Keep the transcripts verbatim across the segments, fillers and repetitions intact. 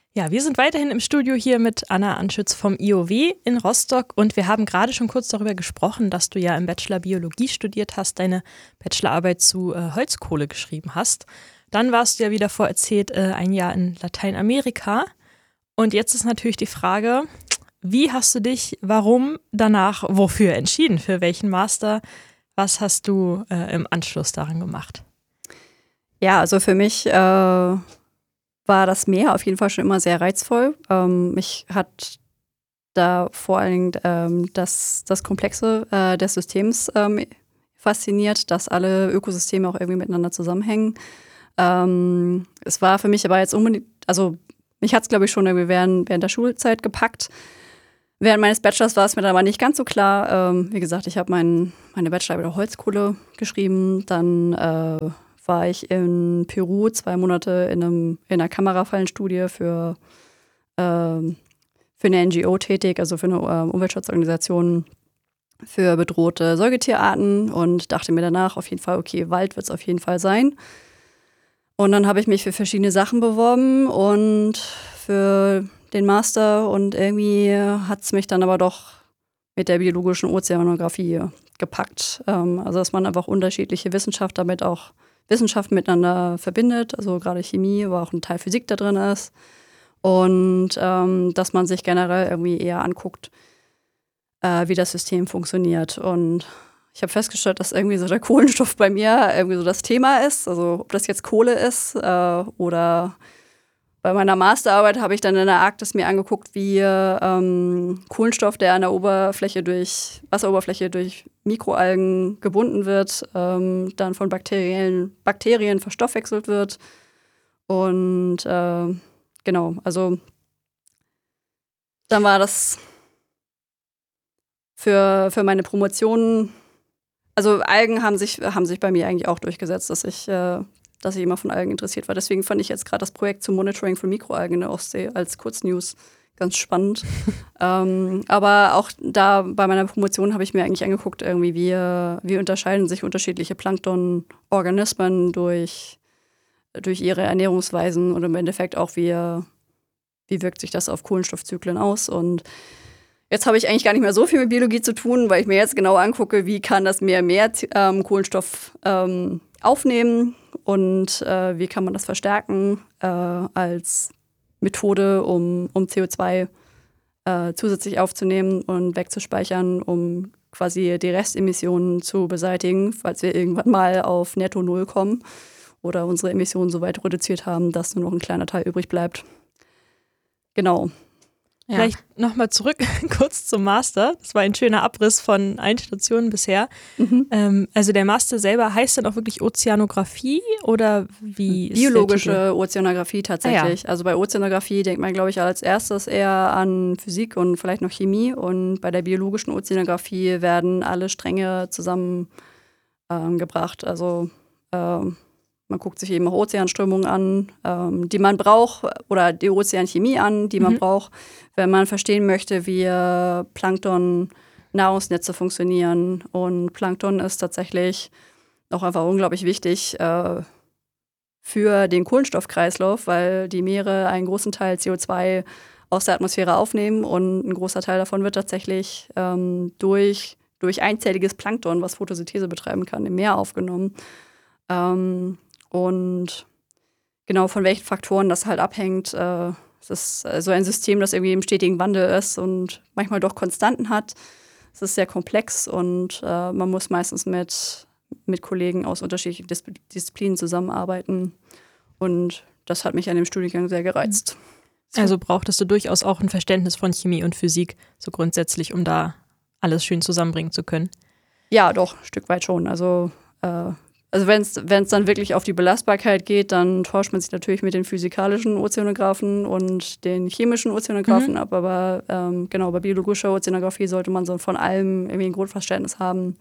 Ja, wir sind weiterhin im Studio hier mit Anna Anschütz vom I O W in Rostock und wir haben gerade schon kurz darüber gesprochen, dass du ja im Bachelor Biologie studiert hast, deine Bachelorarbeit zu äh, Holzkohle geschrieben hast. Dann warst du ja, wie davor erzählt, äh, ein Jahr in Lateinamerika und jetzt ist natürlich die Frage, wie hast du dich, warum, danach, wofür entschieden, für welchen Master, was hast du äh, im Anschluss daran gemacht? Ja, also für mich äh war das Meer auf jeden Fall schon immer sehr reizvoll. Ähm, mich hat da vor allen Dingen ähm, das, das Komplexe äh, des Systems ähm, fasziniert, dass alle Ökosysteme auch irgendwie miteinander zusammenhängen. Ähm, es war für mich aber jetzt unbedingt, also mich hat es, glaube ich, schon irgendwie während, während der Schulzeit gepackt. Während meines Bachelors war es mir dann aber nicht ganz so klar. Ähm, wie gesagt, ich habe mein, meine Bachelorarbeit über Holzkohle geschrieben, dann äh, war ich in Peru zwei Monate in, einem, in einer Kamerafallenstudie für, ähm, für eine N G O tätig, also für eine äh, Umweltschutzorganisation für bedrohte Säugetierarten und dachte mir danach auf jeden Fall, okay, Wald wird es auf jeden Fall sein. Und dann habe ich mich für verschiedene Sachen beworben und für den Master und irgendwie hat es mich dann aber doch mit der biologischen Ozeanographie gepackt. Ähm, also dass man einfach unterschiedliche Wissenschaft damit auch Wissenschaften miteinander verbindet, also gerade Chemie, aber auch ein Teil Physik da drin ist. Und ähm, dass man sich generell irgendwie eher anguckt, äh, wie das System funktioniert. Und ich habe festgestellt, dass irgendwie so der Kohlenstoff bei mir irgendwie so das Thema ist. Also ob das jetzt Kohle ist äh, oder bei meiner Masterarbeit habe ich dann in der Arktis mir angeguckt, wie ähm, Kohlenstoff, der an der Oberfläche durch Wasseroberfläche durch Mikroalgen gebunden wird, ähm, dann von Bakterien, Bakterien verstoffwechselt wird. Und äh, genau, also dann war das für, für meine Promotion, also Algen haben sich, haben sich bei mir eigentlich auch durchgesetzt, dass ich äh, dass ich immer von Algen interessiert war. Deswegen fand ich jetzt gerade das Projekt zum Monitoring von Mikroalgen in der Ostsee als Kurznews ganz spannend. ähm, aber auch da bei meiner Promotion habe ich mir eigentlich angeguckt, irgendwie wie, wie unterscheiden sich unterschiedliche Planktonorganismen durch, durch ihre Ernährungsweisen und im Endeffekt auch, wie, wie wirkt sich das auf Kohlenstoffzyklen aus. Und jetzt habe ich eigentlich gar nicht mehr so viel mit Biologie zu tun, weil ich mir jetzt genau angucke, wie kann das Meer mehr ähm, Kohlenstoff ähm, aufnehmen und äh, wie kann man das verstärken äh, als Methode, um, um C O zwei äh, zusätzlich aufzunehmen und wegzuspeichern, um quasi die Restemissionen zu beseitigen, falls wir irgendwann mal auf Netto Null kommen oder unsere Emissionen so weit reduziert haben, dass nur noch ein kleiner Teil übrig bleibt. Genau. Ja. Vielleicht nochmal zurück kurz zum Master. Das war ein schöner Abriss von allen Stationen bisher. Mhm. Ähm, also der Master selber heißt dann auch wirklich Ozeanographie oder wie ist Biologische Ozeanographie tatsächlich. Ah, ja. Also bei Ozeanographie denkt man, glaube ich, als erstes eher an Physik und vielleicht noch Chemie. Und bei der biologischen Ozeanographie werden alle Stränge zusammengebracht. Ähm, also ähm, man guckt sich eben auch Ozeanströmungen an, ähm, die man braucht, oder die Ozeanchemie an, die man mhm. braucht, wenn man verstehen möchte, wie äh, Plankton-Nahrungsnetze funktionieren. Und Plankton ist tatsächlich auch einfach unglaublich wichtig äh, für den Kohlenstoffkreislauf, weil die Meere einen großen Teil C O zwei aus der Atmosphäre aufnehmen und ein großer Teil davon wird tatsächlich ähm, durch, durch einzelliges Plankton, was Photosynthese betreiben kann, im Meer aufgenommen. Ähm, Und genau von welchen Faktoren das halt abhängt. Äh, es ist so ein System, das irgendwie im stetigen Wandel ist und manchmal doch Konstanten hat. Es ist sehr komplex und äh, man muss meistens mit, mit Kollegen aus unterschiedlichen Dis- Disziplinen zusammenarbeiten. Und das hat mich an dem Studiengang sehr gereizt. Also brauchtest du durchaus auch ein Verständnis von Chemie und Physik, so grundsätzlich, um da alles schön zusammenbringen zu können? Ja, doch, ein Stück weit schon. Also äh, Also wenn es dann wirklich auf die Belastbarkeit geht, dann tauscht man sich natürlich mit den physikalischen Ozeanographen und den chemischen Ozeanographen mhm. ab. Aber ähm, genau, bei biologischer Ozeanographie sollte man so von allem irgendwie ein Grundverständnis haben.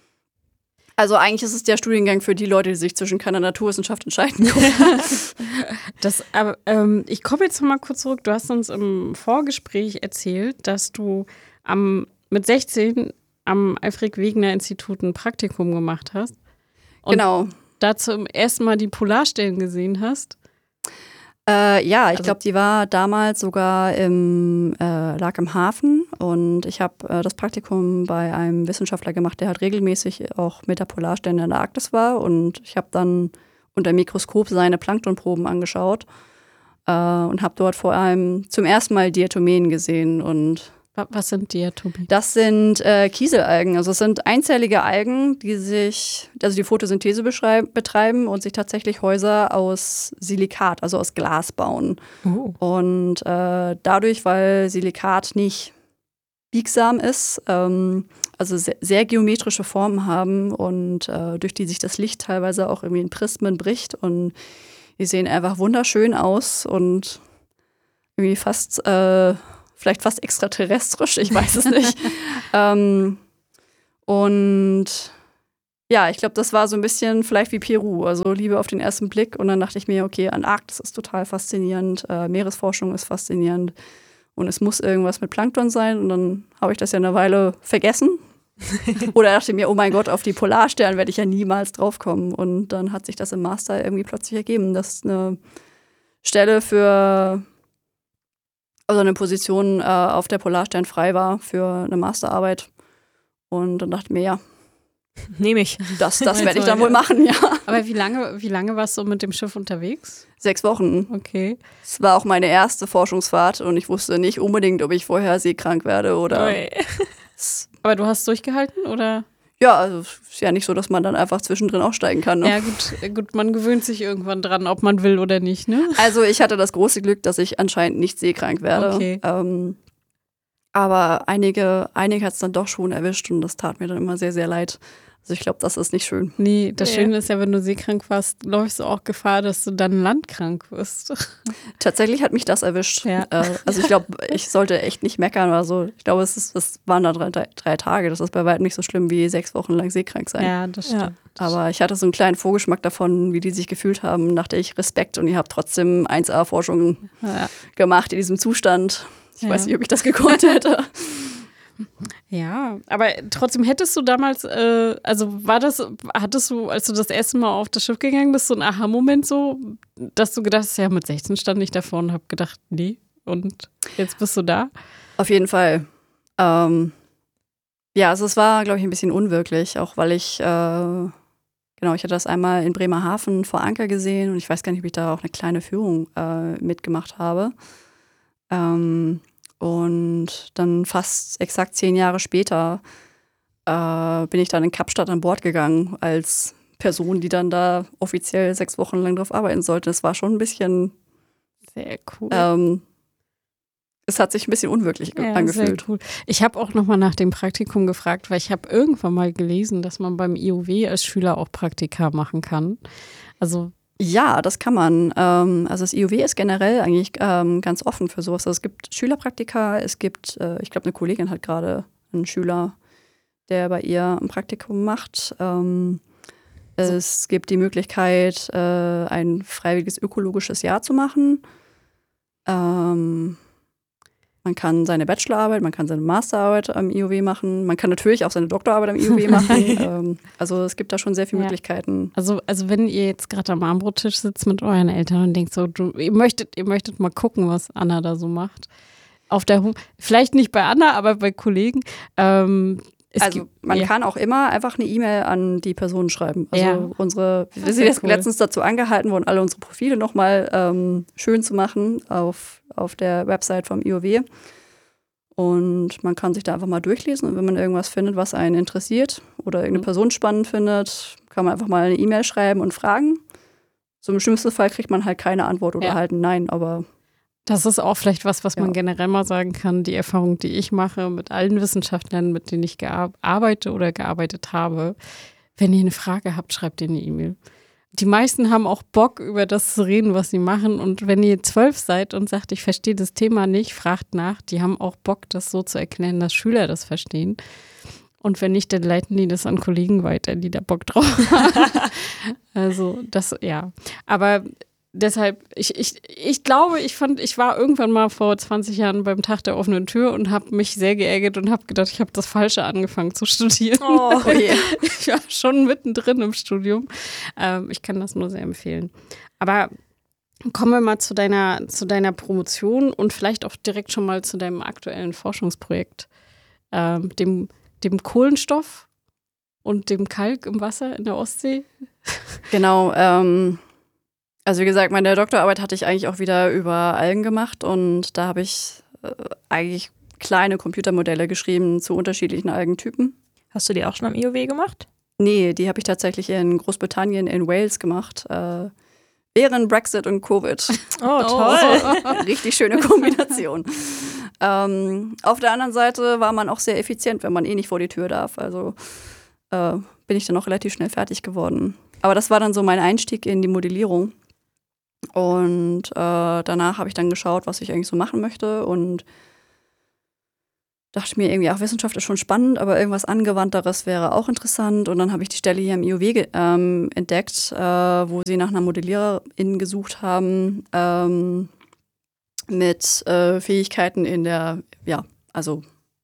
Also eigentlich ist es der Studiengang für die Leute, die sich zwischen keiner Naturwissenschaft entscheiden können. das, aber ähm, ich komme jetzt noch mal kurz zurück. Du hast uns im Vorgespräch erzählt, dass du am, mit sechzehn am Alfred-Wegener-Institut ein Praktikum gemacht hast. Und genau. da zum ersten Mal die Polarstern gesehen hast? Äh, ja, ich Also- glaube, die war damals sogar im, äh, lag im Hafen und ich habe äh, das Praktikum bei einem Wissenschaftler gemacht, der halt regelmäßig auch mit der Polarstern in der Arktis war und ich habe dann unter Mikroskop seine Planktonproben angeschaut äh, und habe dort vor allem zum ersten Mal Diatomeen gesehen und Wa- Was sind Diatomeen? das sind äh, Kieselalgen. Also es sind einzellige Algen, die sich, also die Photosynthese beschreib- betreiben und sich tatsächlich Häuser aus Silikat, also aus Glas bauen. Oh. Und äh, dadurch, weil Silikat nicht biegsam ist, ähm, also sehr, sehr geometrische Formen haben und äh, durch die sich das Licht teilweise auch irgendwie in Prismen bricht und die sehen einfach wunderschön aus und irgendwie fast äh, vielleicht fast extraterrestrisch, ich weiß es nicht. ähm, und ja, ich glaube, das war so ein bisschen vielleicht wie Peru, also Liebe auf den ersten Blick. Und dann dachte ich mir, okay, Antarktis ist total faszinierend, äh, Meeresforschung ist faszinierend und es muss irgendwas mit Plankton sein. Und dann habe ich das ja eine Weile vergessen. Oder dachte mir, oh mein Gott, auf die Polarstern werde ich ja niemals draufkommen. Und dann hat sich das im Master irgendwie plötzlich ergeben, dass eine Stelle für also eine Position äh, auf der Polarstern frei war für eine Masterarbeit. Und dann dachte ich mir, ja, Nehme ich. das, das werde ich Also, dann wohl ja. machen, ja. Aber wie lange, wie lange warst du mit dem Schiff unterwegs? Sechs Wochen. Okay. Es war auch meine erste Forschungsfahrt und ich wusste nicht unbedingt, ob ich vorher seekrank werde oder. Ui. Es- Aber du hast durchgehalten, oder? Ja, also es ist ja nicht so, dass man dann einfach zwischendrin aussteigen kann. Ne? Ja, gut, gut, man gewöhnt sich irgendwann dran, ob man will oder nicht, ne? Also ich hatte das große Glück, dass ich anscheinend nicht seekrank werde. Okay. Ähm, aber einige, einige hat es dann doch schon erwischt und das tat mir dann immer sehr, sehr leid. Also ich glaube, das ist nicht schön. Nee, das Ja. Schöne ist ja, wenn du seekrank warst, läufst du auch Gefahr, dass du dann landkrank wirst. Tatsächlich hat mich das erwischt. Ja. Äh, also ich glaube, ich sollte echt nicht meckern oder so. Ich glaube, es, ist, es waren da drei, drei, drei Tage. Das ist bei weitem nicht so schlimm wie sechs Wochen lang seekrank sein. Ja, das Ja. stimmt. Aber ich hatte so einen kleinen Vorgeschmack davon, wie die sich gefühlt haben. Dachte ich, Respekt. Und ihr habt trotzdem eins A-Forschung Ja. gemacht in diesem Zustand. Ich Ja. weiß nicht, ob ich das gekonnt hätte. Ja, aber trotzdem hättest du damals, äh, also war das, hattest du, als du das erste Mal auf das Schiff gegangen bist, so ein Aha-Moment so, dass du gedacht hast, ja, mit sechzehn stand ich davor und hab gedacht, nee, und jetzt bist du da? Auf jeden Fall. Ähm, ja, also es war, glaube ich, ein bisschen unwirklich, auch weil ich, äh, genau, ich hatte das einmal in Bremerhaven vor Anker gesehen und ich weiß gar nicht, ob ich da auch eine kleine Führung äh, mitgemacht habe. Ähm, und dann fast exakt zehn Jahre später äh, bin ich dann in Kapstadt an Bord gegangen als Person, die dann da offiziell sechs Wochen lang drauf arbeiten sollte. Das war schon ein bisschen, Sehr cool. ähm, es hat sich ein bisschen unwirklich ge- Ja, angefühlt. sehr cool. Ich habe auch noch mal nach dem Praktikum gefragt, weil ich habe irgendwann mal gelesen, dass man beim I O W als Schüler auch Praktika machen kann. Also Ja, das kann man. Ähm, also das I O W ist generell eigentlich ähm, ganz offen für sowas. Also es gibt Schülerpraktika, es gibt, äh, ich glaube, eine Kollegin hat gerade einen Schüler, der bei ihr ein Praktikum macht. Ähm, es gibt die Möglichkeit, äh, ein freiwilliges ökologisches Jahr zu machen. Ähm, man kann seine Bachelorarbeit, man kann seine Masterarbeit am I O W machen. Man kann natürlich auch seine Doktorarbeit am I O W machen. ähm, also es gibt da schon sehr viele Ja. Möglichkeiten. Also, also wenn ihr jetzt gerade am Armbrottisch sitzt mit euren Eltern und denkt so, du, ihr möchtet, ihr möchtet mal gucken, was Anna da so macht. Auf der Home, vielleicht nicht bei Anna, aber bei Kollegen. Ähm, es Also gibt, man ja. kann auch immer einfach eine E-Mail an die Person schreiben. Also Ja. unsere, wir Das sind ist jetzt cool. letztens dazu angehalten worden, alle unsere Profile nochmal ähm, schön zu machen auf, auf der Website vom I O W. Und man kann sich da einfach mal durchlesen und wenn man irgendwas findet, was einen interessiert oder irgendeine Mhm. Person spannend findet, kann man einfach mal eine E-Mail schreiben und fragen. So im schlimmsten Fall kriegt man halt keine Antwort oder Ja. halt ein Nein, aber Das ist auch vielleicht was, was man Ja. generell mal sagen kann. Die Erfahrung, die ich mache mit allen Wissenschaftlern, mit denen ich gear- arbeite oder gearbeitet habe. Wenn ihr eine Frage habt, schreibt ihr eine E-Mail. Die meisten haben auch Bock, über das zu reden, was sie machen. Und wenn ihr zwölf seid und sagt, ich verstehe das Thema nicht, fragt nach. Die haben auch Bock, das so zu erklären, dass Schüler das verstehen. Und wenn nicht, dann leiten die das an Kollegen weiter, die da Bock drauf haben. Also das, ja. Aber deshalb, ich, ich, ich glaube, ich fand, ich war irgendwann mal vor zwanzig Jahren beim Tag der offenen Tür und habe mich sehr geärgert und habe gedacht, ich habe das Falsche angefangen zu studieren. Oh, je. Ich war schon mittendrin im Studium. Ähm, ich kann das nur sehr empfehlen. Aber kommen wir mal zu deiner, zu deiner Promotion und vielleicht auch direkt schon mal zu deinem aktuellen Forschungsprojekt, ähm, dem, dem Kohlenstoff und dem Kalk im Wasser in der Ostsee. Genau, ähm, also wie gesagt, meine Doktorarbeit hatte ich eigentlich auch wieder über Algen gemacht und da habe ich äh, eigentlich kleine Computermodelle geschrieben zu unterschiedlichen Algentypen. Hast du die auch schon am I O W gemacht? Nee, die habe ich tatsächlich in Großbritannien, in Wales gemacht, äh, während Brexit und Covid. Oh, toll. Richtig schöne Kombination. ähm, auf der anderen Seite war man auch sehr effizient, wenn man eh nicht vor die Tür darf. Also äh, bin ich dann auch relativ schnell fertig geworden. Aber das war dann so mein Einstieg in die Modellierung. Und äh, danach habe ich dann geschaut, was ich eigentlich so machen möchte und dachte mir irgendwie, auch Wissenschaft ist schon spannend, aber irgendwas Angewandteres wäre auch interessant. Und dann habe ich die Stelle hier im I O W ähm, entdeckt, äh, wo sie nach einer Modelliererin gesucht haben ähm, mit äh, Fähigkeiten in der, ja, also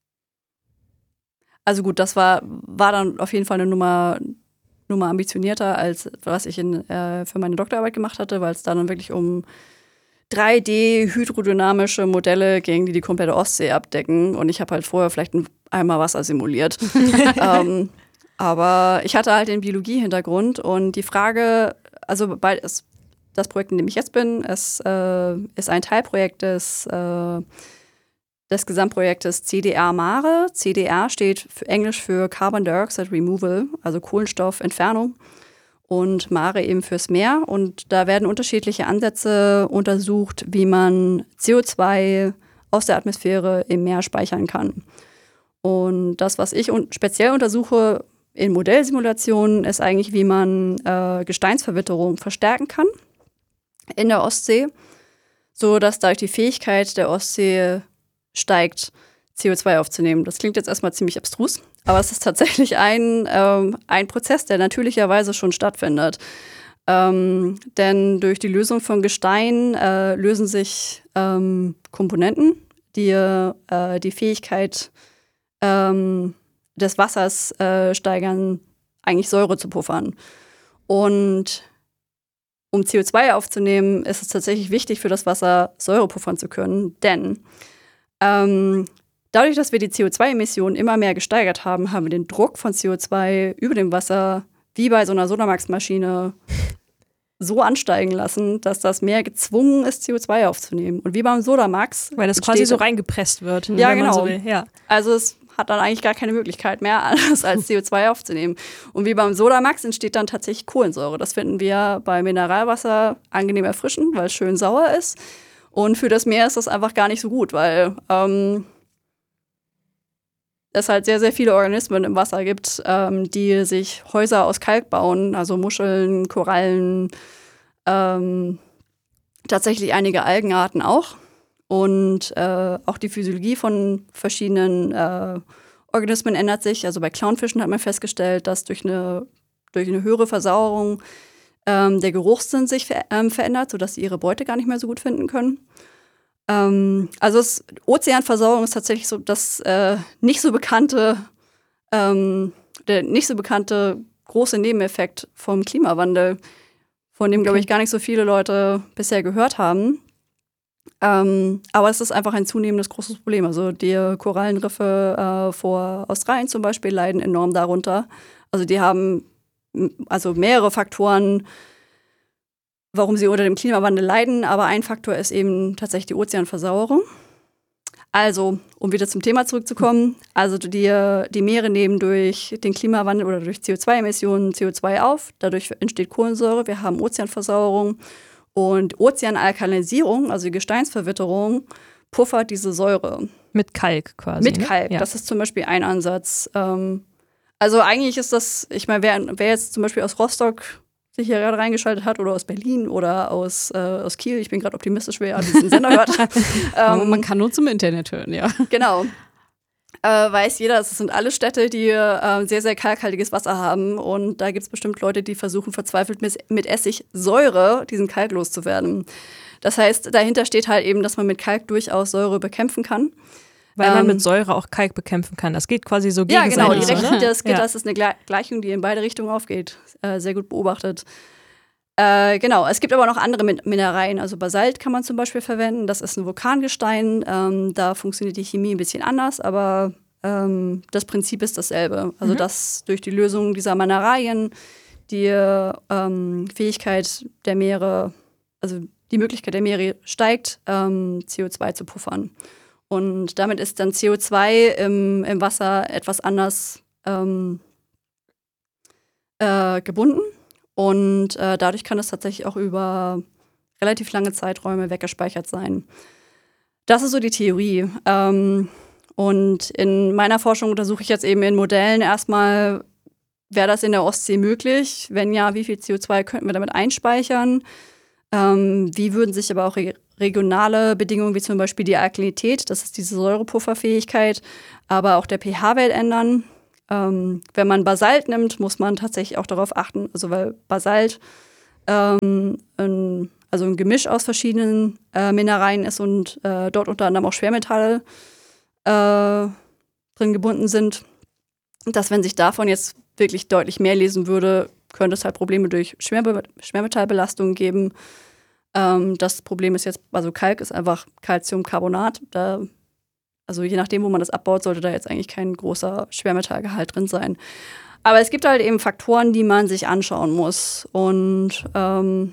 also gut, das war, war dann auf jeden Fall eine Nummer Nummer ambitionierter, als was ich in, äh, für meine Doktorarbeit gemacht hatte, weil es da dann wirklich um drei D-hydrodynamische Modelle ging, die die komplette Ostsee abdecken. Und ich habe halt vorher vielleicht ein Eimer Wasser simuliert. ähm, aber ich hatte halt den Biologie-Hintergrund und die Frage, also bei, es, das Projekt, in dem ich jetzt bin, es, äh, ist ein Teilprojekt des, äh, des Gesamtprojektes C D R MARE. C D R steht für Englisch für Carbon Dioxide Removal, also Kohlenstoffentfernung. Und MARE eben fürs Meer. Und da werden unterschiedliche Ansätze untersucht, wie man C O zwei aus der Atmosphäre im Meer speichern kann. Und das, was ich un- speziell untersuche in Modellsimulationen, ist eigentlich, wie man äh, Gesteinsverwitterung verstärken kann in der Ostsee, sodass dadurch die Fähigkeit der Ostsee steigt, C O zwei aufzunehmen. Das klingt jetzt erstmal ziemlich abstrus, aber es ist tatsächlich ein, ähm, ein Prozess, der natürlicherweise schon stattfindet. Ähm, denn durch die Lösung von Gestein äh, lösen sich ähm, Komponenten, die äh, die Fähigkeit ähm, des Wassers äh, steigern, eigentlich Säure zu puffern. Und um C O zwei aufzunehmen, ist es tatsächlich wichtig für das Wasser, Säure puffern zu können, denn ähm, dadurch, dass wir die C O zwei Emissionen immer mehr gesteigert haben, haben wir den Druck von C O zwei über dem Wasser wie bei so einer Sodamax-Maschine so ansteigen lassen, dass das Meer gezwungen ist, C O zwei aufzunehmen. Und wie beim Sodamax. Weil das quasi so reingepresst wird. Ja, wenn genau. Man so will. Ja. Also es hat dann eigentlich gar keine Möglichkeit mehr, anders als C O zwei aufzunehmen. Und wie beim Sodamax entsteht dann tatsächlich Kohlensäure. Das finden wir bei Mineralwasser angenehm erfrischend, weil es schön sauer ist. Und für das Meer ist das einfach gar nicht so gut, weil ähm, es halt sehr, sehr viele Organismen im Wasser gibt, ähm, die sich Häuser aus Kalk bauen, also Muscheln, Korallen, ähm, tatsächlich einige Algenarten auch. Und äh, auch die Physiologie von verschiedenen äh, Organismen ändert sich. Also bei Clownfischen hat man festgestellt, dass durch eine, durch eine höhere Versauerung ähm, der Geruchssinn sich ver- ähm, verändert, sodass sie ihre Beute gar nicht mehr so gut finden können. Ähm, also es, Ozeanversauerung ist tatsächlich so das äh, nicht so bekannte, ähm, der nicht so bekannte große Nebeneffekt vom Klimawandel, von dem, glaube ich, gar nicht so viele Leute bisher gehört haben. Ähm, aber es ist einfach ein zunehmendes großes Problem. Also die Korallenriffe äh, vor Australien zum Beispiel leiden enorm darunter. Also die haben m- also mehrere Faktoren, warum sie unter dem Klimawandel leiden. Aber ein Faktor ist eben tatsächlich die Ozeanversauerung. Also, um wieder zum Thema zurückzukommen, also die, die Meere nehmen durch den Klimawandel oder durch C O zwei Emissionen C O zwei auf. Dadurch entsteht Kohlensäure. Wir haben Ozeanversauerung. Und Ozeanalkalinisierung, also die Gesteinsverwitterung, puffert diese Säure. Mit Kalk quasi. Mit ne? Kalk, Ja. das ist zum Beispiel ein Ansatz. Ähm, also eigentlich ist das, ich meine, wer, wer jetzt zum Beispiel aus Rostock sich hier gerade reingeschaltet hat oder aus Berlin oder aus, äh, aus Kiel, ich bin gerade optimistisch, wer diesen Sender hört. Aber ähm, man kann nur zum Internet hören, ja. Genau. Äh, weiß jeder, es sind alle Städte, die äh, sehr, sehr kalkhaltiges Wasser haben. Und da gibt es bestimmt Leute, die versuchen verzweifelt mit, mit Essigsäure diesen Kalk loszuwerden. Das heißt, dahinter steht halt eben, dass man mit Kalk durchaus Säure bekämpfen kann. Weil man ähm, mit Säure auch Kalk bekämpfen kann. Das geht quasi so Ja, gegenseitig. genau. Die so, Rechnung, ne? das, geht, Ja. das ist eine Gle- Gleichung, die in beide Richtungen aufgeht. Äh, sehr gut beobachtet. Äh, genau, es gibt aber noch andere Min- Mineralien. Also Basalt kann man zum Beispiel verwenden. Das ist ein Vulkangestein. Ähm, da funktioniert die Chemie ein bisschen anders, aber ähm, das Prinzip ist dasselbe. Also mhm. dass durch die Lösung dieser Mineralien die ähm, Fähigkeit der Meere, also die Möglichkeit der Meere steigt, ähm, C O zwei zu puffern. Und damit ist dann C O zwei im, im Wasser etwas anders ähm, äh, gebunden. Und äh, dadurch kann es tatsächlich auch über relativ lange Zeiträume weggespeichert sein. Das ist so die Theorie. Ähm, und in meiner Forschung untersuche ich jetzt eben in Modellen erstmal, wäre das in der Ostsee möglich? Wenn ja, wie viel C O zwei könnten wir damit einspeichern? Ähm, wie würden sich aber auch re- regionale Bedingungen, wie zum Beispiel die Alkalinität, das ist diese Säurepufferfähigkeit, aber auch der pH-Wert ändern? Ähm, wenn man Basalt nimmt, muss man tatsächlich auch darauf achten, also weil Basalt ähm, ein, also ein Gemisch aus verschiedenen äh, Mineralien ist und äh, dort unter anderem auch Schwermetalle äh, drin gebunden sind, dass wenn sich davon jetzt wirklich deutlich mehr lesen würde, könnte es halt Probleme durch Schwerbe- Schwermetallbelastungen geben. Ähm, das Problem ist jetzt, also Kalk ist einfach Calciumcarbonat. Da, also je nachdem, wo man das abbaut, sollte da jetzt eigentlich kein großer Schwermetallgehalt drin sein. Aber es gibt halt eben Faktoren, die man sich anschauen muss. Und ähm,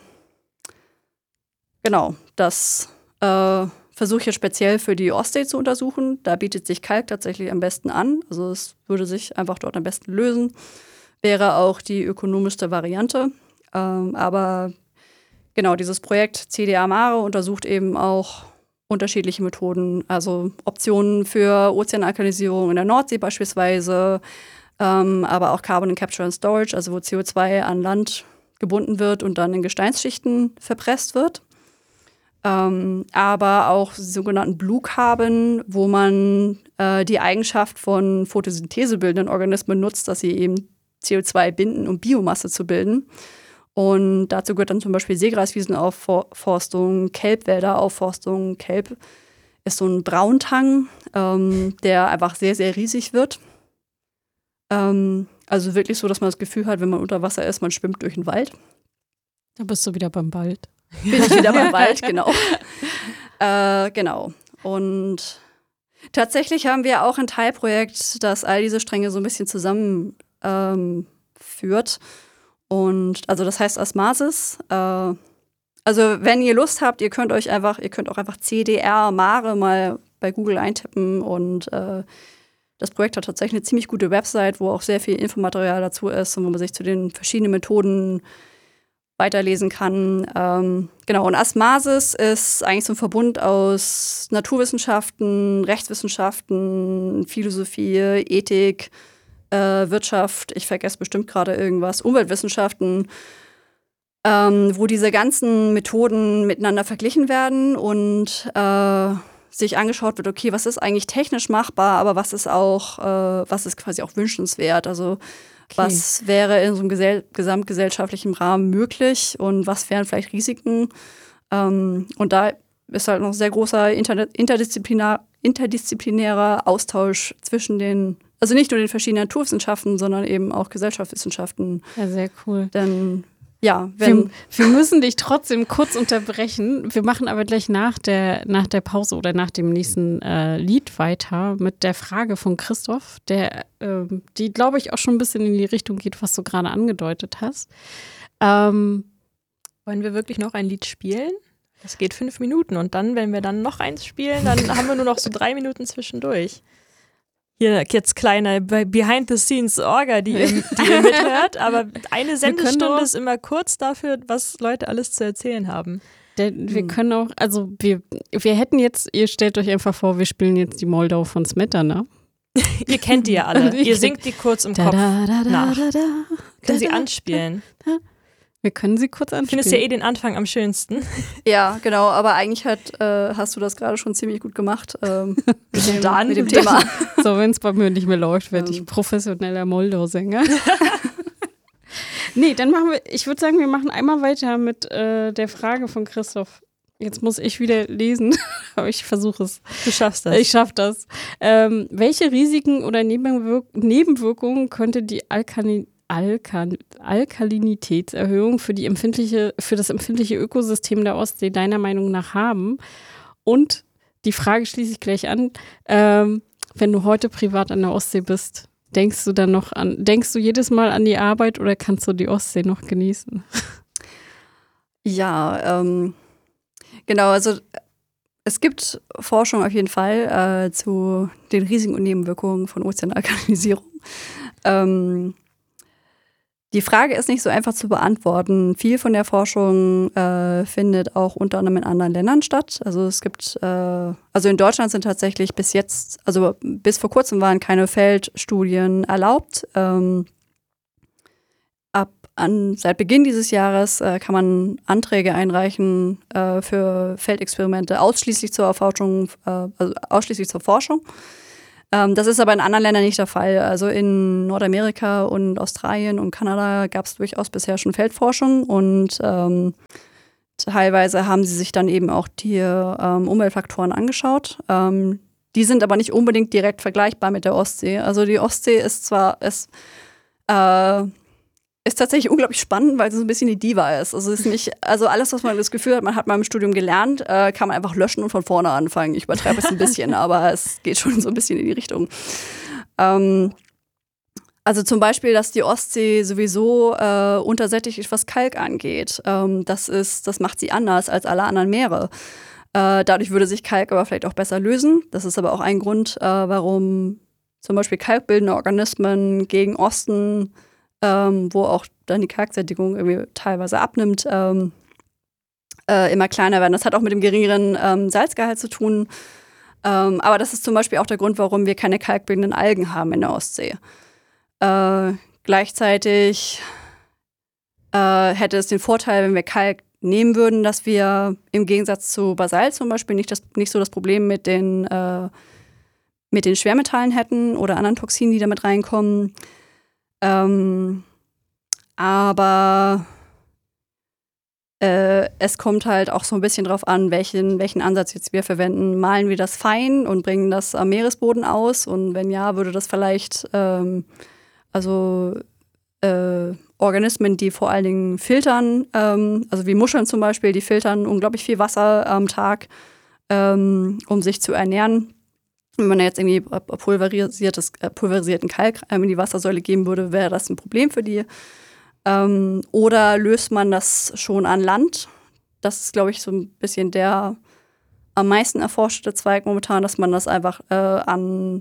genau, das äh, versuche ich jetzt speziell für die Ostsee zu untersuchen. Da bietet sich Kalk tatsächlich am besten an. Also es würde sich einfach dort am besten lösen. Wäre auch die ökonomischste Variante. Ähm, aber genau, dieses Projekt C D A Mare untersucht eben auch unterschiedliche Methoden, also Optionen für Ozeanalkalisierung in der Nordsee beispielsweise, ähm, aber auch Carbon Capture and Storage, also wo C O zwei an Land gebunden wird und dann in Gesteinsschichten verpresst wird. Ähm, aber auch sogenannten Blue Carbon, wo man äh, die Eigenschaft von photosynthesebildenden Organismen nutzt, dass sie eben C O zwei binden, um Biomasse zu bilden. Und dazu gehört dann zum Beispiel Seegraswiesenaufforstung, Kelbwälderaufforstung. Kelb ist so ein Brauntang, ähm, der einfach sehr, sehr riesig wird. Ähm, also wirklich so, dass man das Gefühl hat, wenn man unter Wasser ist, man schwimmt durch den Wald. Da bist du wieder beim Wald. Bin ich wieder beim Wald, genau. Äh, genau. Und tatsächlich haben wir auch ein Teilprojekt, das all diese Stränge so ein bisschen zusammenführt. Ähm, Und also das heißt Asmasis. Äh, also wenn ihr Lust habt, ihr könnt euch einfach, ihr könnt auch einfach C D R Mare mal bei Google eintippen und äh, das Projekt hat tatsächlich eine ziemlich gute Website, wo auch sehr viel Infomaterial dazu ist und wo man sich zu den verschiedenen Methoden weiterlesen kann. Ähm, genau, und Asmasis ist eigentlich so ein Verbund aus Naturwissenschaften, Rechtswissenschaften, Philosophie, Ethik, Äh, Wirtschaft, ich vergesse bestimmt gerade irgendwas, Umweltwissenschaften, ähm, wo diese ganzen Methoden miteinander verglichen werden und äh, sich angeschaut wird, okay, was ist eigentlich technisch machbar, aber was ist auch, äh, was ist quasi auch wünschenswert, also okay. Was wäre in so einem gesell- gesamtgesellschaftlichen Rahmen möglich und was wären vielleicht Risiken, ähm, und da ist halt noch sehr großer inter- interdisziplinar- interdisziplinärer Austausch zwischen den, also nicht nur den verschiedenen Naturwissenschaften, sondern eben auch Gesellschaftswissenschaften. Ja, sehr cool. Denn, ja, wenn. Wir, wir müssen dich trotzdem kurz unterbrechen. Wir machen aber gleich nach der, nach der Pause oder nach dem nächsten äh, Lied weiter mit der Frage von Christoph, der, äh, die, glaube ich, auch schon ein bisschen in die Richtung geht, was du gerade angedeutet hast. Ähm, Wollen wir wirklich noch ein Lied spielen? Das geht fünf Minuten und dann, wenn wir dann noch eins spielen, dann haben wir nur noch so drei Minuten zwischendurch. Hier jetzt kleine Behind-the-Scenes-Orga, die ihr, die ihr mithört, aber eine Sendestunde ist immer kurz dafür, was Leute alles zu erzählen haben. Der, wir hm. können auch, also wir, wir hätten jetzt, ihr stellt euch einfach vor, wir spielen jetzt die Moldau von Smetana. Ihr kennt die ja alle. Ihr singt die kurz im Kopf nach. Können sie anspielen. Wir können sie kurz anspielen. Findest ja eh den Anfang am schönsten. Ja, genau, aber eigentlich hat, äh, hast du das gerade schon ziemlich gut gemacht ähm, mit, dem, Dann, mit dem Thema. So, wenn es bei mir nicht mehr läuft, werde ich professioneller Moldau-Sänger. Nee, dann machen wir, ich würde sagen, wir machen einmal weiter mit äh, der Frage von Christoph. Jetzt muss ich wieder lesen, aber ich versuche es. Du schaffst das. Ich schaff das. Ähm, welche Risiken oder Nebenwirk- Nebenwirkungen könnte die Alkali- Alkal- Alkalinitätserhöhung für, die empfindliche, für das empfindliche Ökosystem der Ostsee deiner Meinung nach haben? Und die Frage schließe ich gleich an, ähm, wenn du heute privat an der Ostsee bist, denkst du dann noch an, denkst du jedes Mal an die Arbeit oder kannst du die Ostsee noch genießen? Ja, ähm, genau, also es gibt Forschung auf jeden Fall äh, zu den Risiken und Nebenwirkungen von Ozeanalkalinisierung. Ähm, die Frage ist nicht so einfach zu beantworten. Viel von der Forschung äh, findet auch unter anderem in anderen Ländern statt. Also es gibt, äh, also in Deutschland sind tatsächlich bis jetzt, also bis vor kurzem waren keine Feldstudien erlaubt. Ähm, ab an, seit Beginn dieses Jahres äh, kann man Anträge einreichen äh, für Feldexperimente ausschließlich zur Erforschung, äh, also ausschließlich zur Forschung. Ähm, das ist aber in anderen Ländern nicht der Fall. Also in Nordamerika und Australien und Kanada gab es durchaus bisher schon Feldforschung und ähm, teilweise haben sie sich dann eben auch die ähm, Umweltfaktoren angeschaut. Ähm, die sind aber nicht unbedingt direkt vergleichbar mit der Ostsee. Also die Ostsee ist zwar ist, äh, ist tatsächlich unglaublich spannend, weil es so ein bisschen die Diva ist. Also, es ist nicht, also alles, was man das Gefühl hat, man hat mal im Studium gelernt, äh, kann man einfach löschen und von vorne anfangen. Ich übertreibe es ein bisschen, aber es geht schon so ein bisschen in die Richtung. Ähm, also zum Beispiel, dass die Ostsee sowieso äh, untersättigt ist, was Kalk angeht. Ähm, das ist, das macht sie anders als alle anderen Meere. Äh, dadurch würde sich Kalk aber vielleicht auch besser lösen. Das ist aber auch ein Grund, äh, warum zum Beispiel kalkbildende Organismen gegen Osten, Ähm, wo auch dann die Kalksättigung irgendwie teilweise abnimmt, ähm, äh, immer kleiner werden. Das hat auch mit dem geringeren ähm, Salzgehalt zu tun. Ähm, aber das ist zum Beispiel auch der Grund, warum wir keine kalkbildenden Algen haben in der Ostsee. Äh, gleichzeitig äh, hätte es den Vorteil, wenn wir Kalk nehmen würden, dass wir im Gegensatz zu Basalt zum Beispiel nicht, das, nicht so das Problem mit den, äh, mit den Schwermetallen hätten oder anderen Toxinen, die damit reinkommen. Ähm, aber äh, es kommt halt auch so ein bisschen drauf an, welchen, welchen Ansatz jetzt wir verwenden. Malen wir das fein und bringen das am Meeresboden aus? Und wenn ja, würde das vielleicht, ähm, also äh, Organismen, die vor allen Dingen filtern, ähm, also wie Muscheln zum Beispiel, die filtern unglaublich viel Wasser am Tag, ähm, um sich zu ernähren. Wenn man jetzt irgendwie pulverisiertes, äh, pulverisierten Kalk in die Wassersäule geben würde, wäre das ein Problem für die. Ähm, oder löst man das schon an Land? Das ist, glaube ich, so ein bisschen der am meisten erforschte Zweig momentan, dass man das einfach äh, an,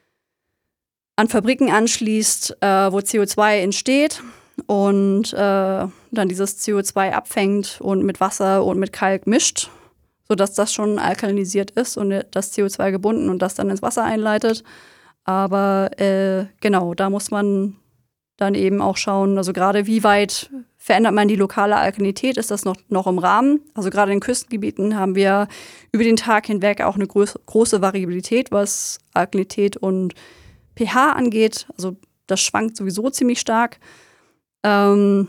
an Fabriken anschließt, äh, wo C O zwei entsteht und äh, dann dieses C O zwei abfängt und mit Wasser und mit Kalk mischt, sodass das schon alkalinisiert ist und das C O zwei gebunden und das dann ins Wasser einleitet. Aber äh, genau, da muss man dann eben auch schauen, also gerade wie weit verändert man die lokale Alkalinität, ist das noch, noch im Rahmen? Also gerade in Küstengebieten haben wir über den Tag hinweg auch eine groß, große Variabilität, was Alkalinität und pH angeht. Also das schwankt sowieso ziemlich stark. Ähm,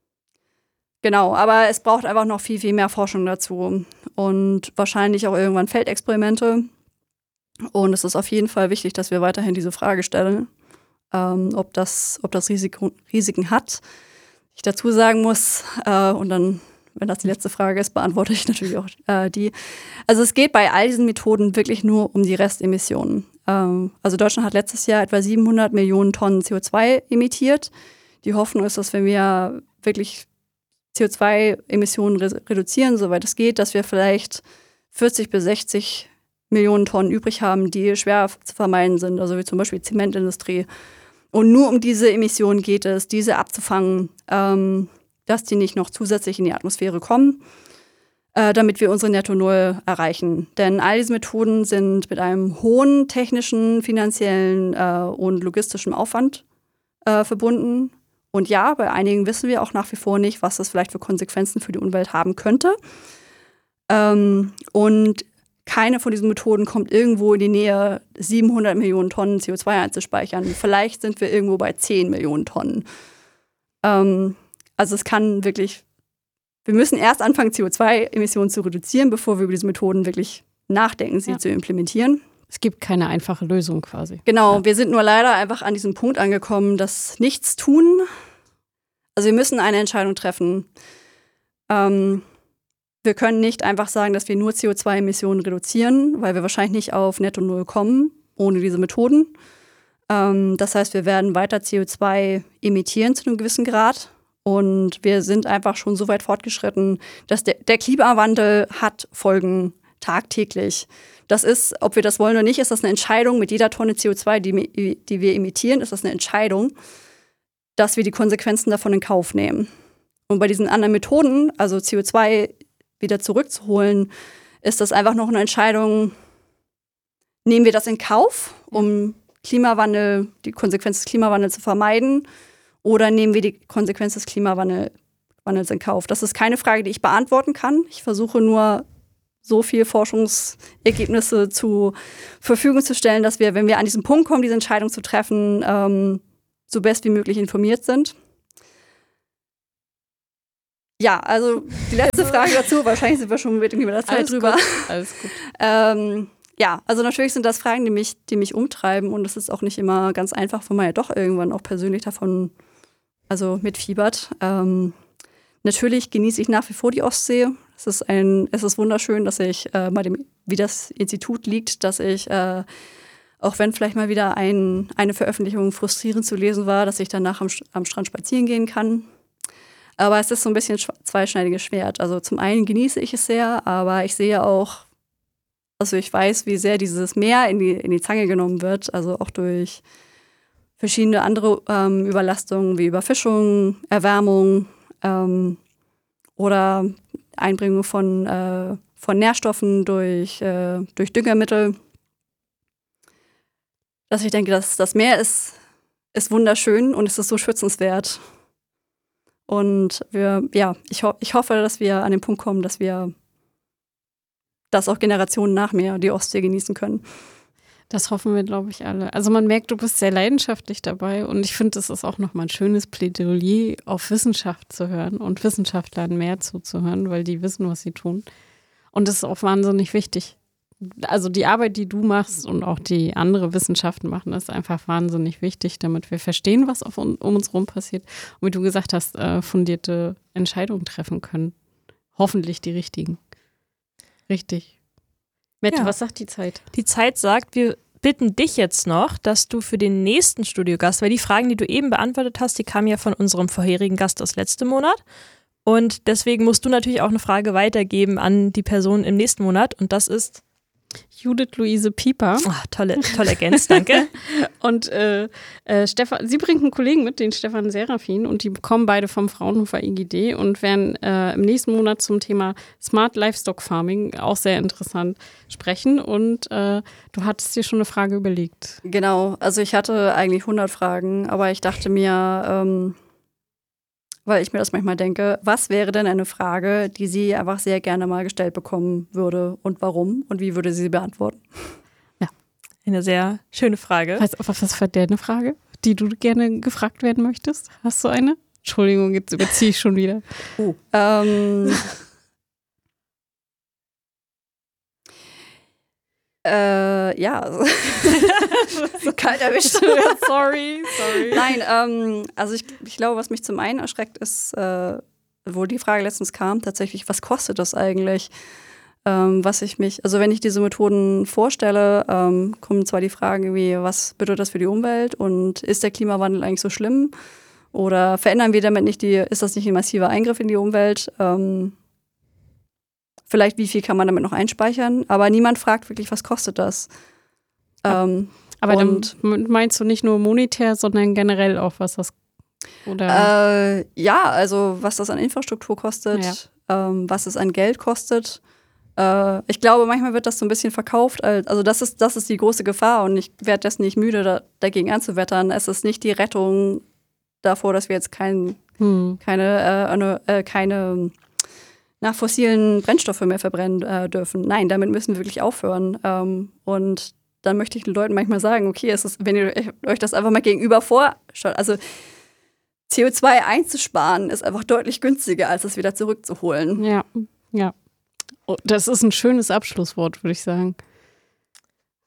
Genau, aber es braucht einfach noch viel, viel mehr Forschung dazu und wahrscheinlich auch irgendwann Feldexperimente. Und es ist auf jeden Fall wichtig, dass wir weiterhin diese Frage stellen, ähm, ob das, ob das Risiko, Risiken hat. Ich dazu sagen muss, äh, und dann, wenn das die letzte Frage ist, beantworte ich natürlich auch äh, die. Also es geht bei all diesen Methoden wirklich nur um die Restemissionen. Ähm, also Deutschland hat letztes Jahr etwa siebenhundert Millionen Tonnen C O zwei emittiert. Die Hoffnung ist, dass wenn wir wirklich C O zwei Emissionen re- reduzieren, soweit es geht, dass wir vielleicht vierzig bis sechzig Millionen Tonnen übrig haben, die schwer zu vermeiden sind, also wie zum Beispiel Zementindustrie. Und nur um diese Emissionen geht es, diese abzufangen, ähm, dass die nicht noch zusätzlich in die Atmosphäre kommen, äh, damit wir unsere Netto Null erreichen. Denn all diese Methoden sind mit einem hohen technischen, finanziellen äh, und logistischen Aufwand äh, verbunden. Und ja, bei einigen wissen wir auch nach wie vor nicht, was das vielleicht für Konsequenzen für die Umwelt haben könnte. Ähm, und keine von diesen Methoden kommt irgendwo in die Nähe, siebenhundert Millionen Tonnen C O zwei einzuspeichern. Vielleicht sind wir irgendwo bei zehn Millionen Tonnen. Ähm, also es kann wirklich, wir müssen erst anfangen, C O zwei Emissionen zu reduzieren, bevor wir über diese Methoden wirklich nachdenken, sie ja. zu implementieren. Es gibt keine einfache Lösung quasi. Genau, ja. Wir sind nur leider einfach an diesem Punkt angekommen, dass nichts tun. Also wir müssen eine Entscheidung treffen. Ähm, wir können nicht einfach sagen, dass wir nur C O zwei Emissionen reduzieren, weil wir wahrscheinlich nicht auf Netto Null kommen, ohne diese Methoden. Ähm, das heißt, wir werden weiter C O zwei emittieren zu einem gewissen Grad. Und wir sind einfach schon so weit fortgeschritten, dass der, der Klimawandel hat Folgen tagtäglich. Das ist, ob wir das wollen oder nicht, ist das eine Entscheidung. Mit jeder Tonne C O zwei, die, die wir emittieren, ist das eine Entscheidung, dass wir die Konsequenzen davon in Kauf nehmen. Und bei diesen anderen Methoden, also C O zwei wieder zurückzuholen, ist das einfach noch eine Entscheidung, nehmen wir das in Kauf, um Klimawandel, die Konsequenz des Klimawandels zu vermeiden, oder nehmen wir die Konsequenz des Klimawandels in Kauf? Das ist keine Frage, die ich beantworten kann. Ich versuche nur, so viel Forschungsergebnisse zur Verfügung zu stellen, dass wir, wenn wir an diesen Punkt kommen, diese Entscheidung zu treffen, ähm, so best wie möglich informiert sind. Ja, also die letzte Frage dazu, wahrscheinlich sind wir schon mit der Zeit Alles drüber. Gut. Alles gut. ähm, ja, also natürlich sind das Fragen, die mich, die mich umtreiben, und es ist auch nicht immer ganz einfach, weil man ja doch irgendwann auch persönlich davon also mitfiebert. Ähm, natürlich genieße ich nach wie vor die Ostsee. Es ist, ein, es ist wunderschön, dass ich äh, bei dem, wie das Institut liegt, dass ich, äh, auch wenn vielleicht mal wieder ein, eine Veröffentlichung frustrierend zu lesen war, dass ich danach am, am Strand spazieren gehen kann. Aber es ist so ein bisschen zweischneidiges Schwert. Also zum einen genieße ich es sehr, aber ich sehe auch, also ich weiß, wie sehr dieses Meer in die, in die Zange genommen wird, also auch durch verschiedene andere ähm, Überlastungen wie Überfischung, Erwärmung ähm, oder Einbringung von, äh, von Nährstoffen durch, äh, durch Düngermittel. Dass ich denke, dass das Meer ist, ist wunderschön und es ist so schützenswert. Und wir, ja, ich, ho- ich hoffe, dass wir an den Punkt kommen, dass wir dass auch Generationen nach mir die Ostsee genießen können. Das hoffen wir, glaube ich, alle. Also man merkt, du bist sehr leidenschaftlich dabei, und ich finde, es ist auch nochmal ein schönes Plädoyer, auf Wissenschaft zu hören und Wissenschaftlern mehr zuzuhören, weil die wissen, was sie tun. Und das ist auch wahnsinnig wichtig. Also die Arbeit, die du machst und auch die andere Wissenschaften machen, ist einfach wahnsinnig wichtig, damit wir verstehen, was auf un- um uns rum passiert. Und wie du gesagt hast, äh, fundierte Entscheidungen treffen können. Hoffentlich die richtigen. Richtig. Mette, Ja. was sagt die Zeit? Die Zeit sagt, wir bitten dich jetzt noch, dass du für den nächsten Studiogast, weil die Fragen, die du eben beantwortet hast, die kamen ja von unserem vorherigen Gast aus letztem Monat. Und deswegen musst du natürlich auch eine Frage weitergeben an die Person im nächsten Monat. Und das ist Judith Luise Pieper. oh, tolle, toll ergänzt, danke. Und äh, äh, Stefan, sie bringt einen Kollegen mit, den Stefan Serafin, und die kommen beide vom Fraunhofer I G D und werden äh, im nächsten Monat zum Thema Smart Livestock Farming auch sehr interessant sprechen. Und äh, du hattest dir schon eine Frage überlegt. Genau, also ich hatte eigentlich hundert Fragen, aber ich dachte mir, ähm, weil ich mir das manchmal denke, was wäre denn eine Frage, die sie einfach sehr gerne mal gestellt bekommen würde und warum und wie würde sie sie beantworten? Eine sehr schöne Frage. Was, was war deine Frage, die du gerne gefragt werden möchtest? Hast du eine? Entschuldigung, jetzt überziehe ich schon wieder. Oh. Ähm, äh, ja, also kalt erwischt. sorry, sorry. Nein, ähm, also ich, ich glaube, was mich zum einen erschreckt, ist, äh, wo die Frage letztens kam, tatsächlich, was kostet das eigentlich? Ähm, was ich mich, also wenn ich diese Methoden vorstelle, ähm, kommen zwar die Fragen wie, was bedeutet das für die Umwelt und ist der Klimawandel eigentlich so schlimm? Oder verändern wir damit nicht die, ist das nicht ein massiver Eingriff in die Umwelt? Ähm, vielleicht, wie viel kann man damit noch einspeichern? Aber niemand fragt wirklich, was kostet das? Ähm, Aber und, dann meinst du nicht nur monetär, sondern generell auch, was das oder? Äh, ja, also was das an Infrastruktur kostet, ja. ähm, was es an Geld kostet. Äh, ich glaube, manchmal wird das so ein bisschen verkauft. Als, also das ist, das ist die große Gefahr und ich werde dessen nicht müde, da, dagegen anzuwettern. Es ist nicht die Rettung davor, dass wir jetzt kein, hm. keine, äh, eine, äh, keine nach fossilen Brennstoffe mehr verbrennen äh, dürfen. Nein, damit müssen wir wirklich aufhören. Ähm, und dann möchte ich den Leuten manchmal sagen, okay, es ist, wenn ihr euch das einfach mal gegenüber vorstellt, also C O zwei einzusparen ist einfach deutlich günstiger, als es wieder zurückzuholen. Ja, ja. Oh, das ist ein schönes Abschlusswort, würde ich sagen.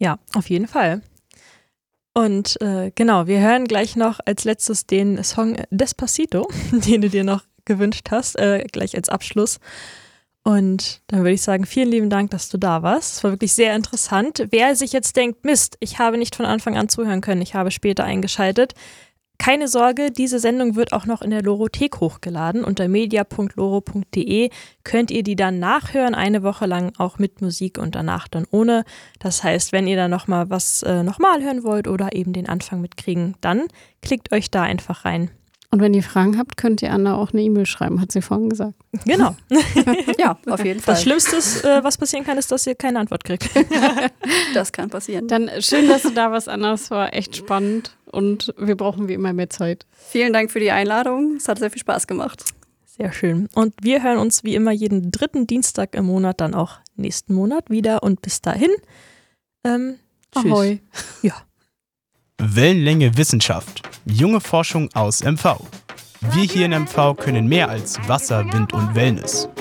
Ja, auf jeden Fall. Und äh, genau, wir hören gleich noch als letztes den Song Despacito, den du dir noch gewünscht hast, äh, gleich als Abschluss. Und dann würde ich sagen, vielen lieben Dank, dass du da warst. Es war wirklich sehr interessant. Wer sich jetzt denkt, Mist, ich habe nicht von Anfang an zuhören können, ich habe später eingeschaltet. Keine Sorge, diese Sendung wird auch noch in der Lorothek hochgeladen. Unter media punkt loro punkt de könnt ihr die dann nachhören, eine Woche lang auch mit Musik und danach dann ohne. Das heißt, wenn ihr dann nochmal was äh, nochmal hören wollt oder eben den Anfang mitkriegen, dann klickt euch da einfach rein. Und wenn ihr Fragen habt, könnt ihr Anna auch eine E-Mail schreiben, hat sie vorhin gesagt. Genau. Ja, auf jeden Fall. Das Schlimmste, äh, was passieren kann, ist, dass ihr keine Antwort kriegt. Das kann passieren. Dann schön, dass du da warst, Anna. Es war echt spannend und wir brauchen wie immer mehr Zeit. Vielen Dank für die Einladung. Es hat sehr viel Spaß gemacht. Sehr schön. Und wir hören uns wie immer jeden dritten Dienstag im Monat, dann auch nächsten Monat wieder. Und bis dahin, ähm, tschüss. Ahoi. Ja. Wellenlänge Wissenschaft. Junge Forschung aus M V. Wir hier in M V können mehr als Wasser, Wind und Wellness.